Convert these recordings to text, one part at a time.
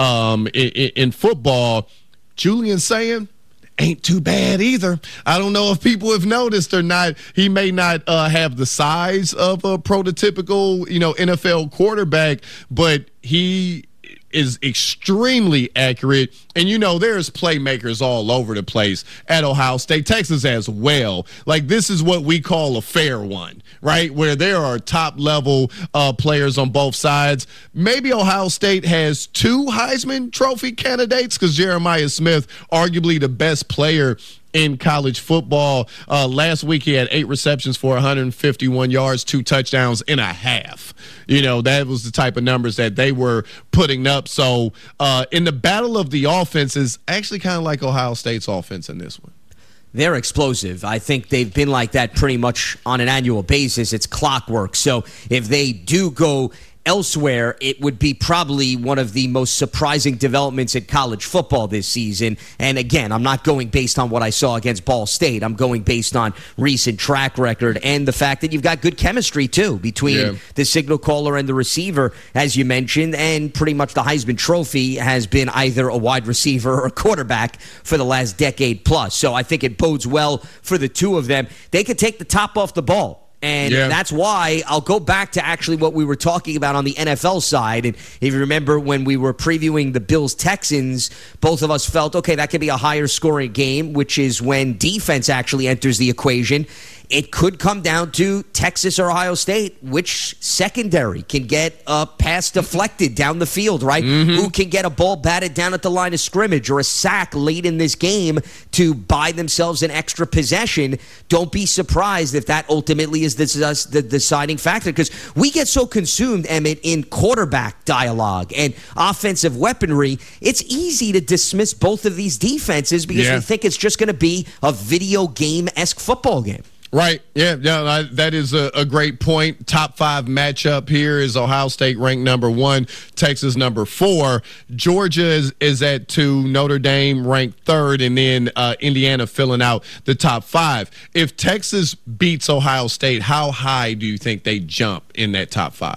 in football. Julian saying ain't too bad either. I don't know if people have noticed or not. He may not have the size of a prototypical, NFL quarterback, but he is extremely accurate. And, there's playmakers all over the place at Ohio State, Texas as well. Like, this is what we call a fair one, right? Where there are top-level players on both sides. Maybe Ohio State has 2 Heisman Trophy candidates because Jeremiah Smith, arguably the best player in college football. Last week he had 8 receptions for 151 yards, 2 touchdowns and a half. That was the type of numbers that they were putting up. So in the battle of the offenses, actually kind of like Ohio State's offense in this one. They're explosive. I think they've been like that pretty much on an annual basis. It's clockwork. So if they do go elsewhere, it would be probably one of the most surprising developments in college football this season. And again, I'm not going based on what I saw against Ball State. I'm going based on recent track record and the fact that you've got good chemistry, too, between the signal caller and the receiver, as you mentioned. And pretty much the Heisman Trophy has been either a wide receiver or a quarterback for the last decade plus. So I think it bodes well for the two of them. They could take the top off the ball. And that's why I'll go back to actually what we were talking about on the NFL side. And if you remember when we were previewing the Bills-Texans, both of us felt, okay, that could be a higher scoring game, which is when defense actually enters the equation. It could come down to Texas or Ohio State, which secondary can get a pass deflected down the field, right? Who can get a ball batted down at the line of scrimmage or a sack late in this game to buy themselves an extra possession. Don't be surprised if that ultimately is the deciding factor, because we get so consumed, Emmett, in quarterback dialogue and offensive weaponry. It's easy to dismiss both of these defenses because we think it's just going to be a video game-esque football game. Right. Yeah, that is a great point. Top 5 matchup here is Ohio State ranked number 1, Texas number 4. Georgia is at 2, Notre Dame ranked 3rd, and then Indiana filling out the top 5. If Texas beats Ohio State, how high do you think they jump in that top 5?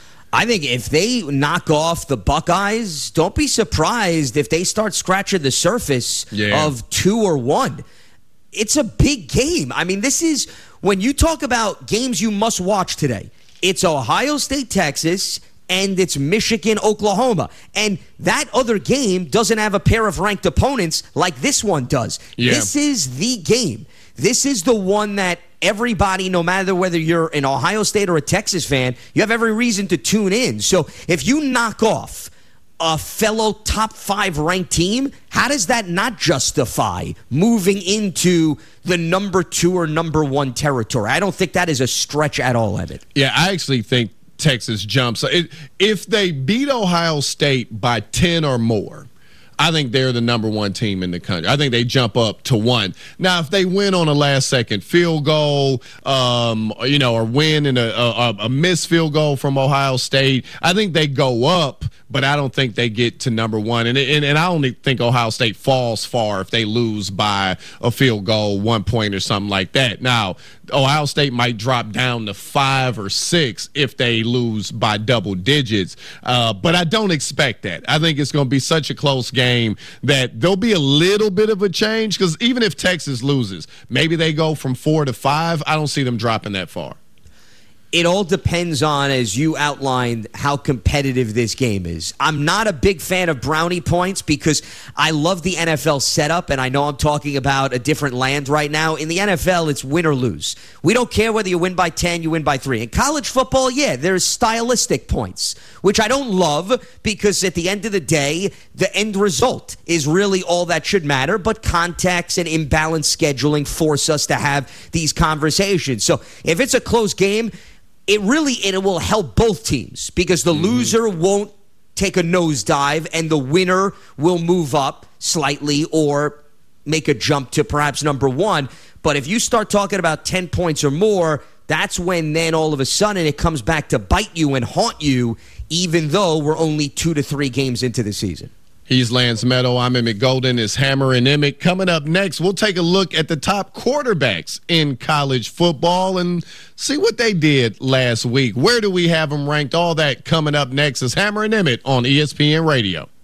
I think if they knock off the Buckeyes, don't be surprised if they start scratching the surface of 2 or 1. It's a big game. I mean, this is, when you talk about games you must watch today, it's Ohio State, Texas, and it's Michigan, Oklahoma. And that other game doesn't have a pair of ranked opponents like this one does. This is the game. This is the one that everybody, no matter whether you're an Ohio State or a Texas fan, you have every reason to tune in. So if you knock off a fellow top 5 ranked team, how does that not justify moving into the number 2 or number 1 territory? I don't think that is a stretch at all, Evan. Yeah, I actually think Texas jumps. If they beat Ohio State by 10 or more, I think they're the number 1 team in the country. I think they jump up to 1. Now, if they win on a last-second field goal, or win in a missed field goal from Ohio State, I think they go up, but I don't think they get to number 1. And I only think Ohio State falls far if they lose by a field goal, 1 point or something like that. Now, Ohio State might drop down to 5 or 6 if they lose by double digits, but I don't expect that. I think it's going to be such a close game that there'll be a little bit of a change, because even if Texas loses, maybe they go from 4 to 5. I don't see them dropping that far. It all depends on, as you outlined, how competitive this game is. I'm not a big fan of brownie points because I love the NFL setup, and I know I'm talking about a different land right now. In the NFL, it's win or lose. We don't care whether you win by 10, you win by 3. In college football, there's stylistic points, which I don't love because at the end of the day, the end result is really all that should matter, but context and imbalanced scheduling force us to have these conversations. So if it's a close game, it will help both teams because the loser won't take a nosedive and the winner will move up slightly or make a jump to perhaps number 1. But if you start talking about 10 points or more, that's when then all of a sudden it comes back to bite you and haunt you, even though we're only 2 to 3 games into the season. He's Lance Meadow. I'm Emmett Golden. It's Hammer and Emmett. Coming up next, we'll take a look at the top quarterbacks in college football and see what they did last week. Where do we have them ranked? All that coming up next is Hammer and Emmett on ESPN Radio.